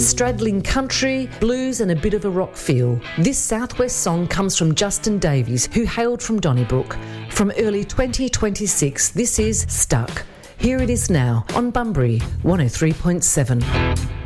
straddling country, blues and a bit of a rock feel. This Southwest song comes from Justin Davies, who hailed from Donnybrook. From early 2026, this is Stuck. Here it is now on Bunbury 103.7.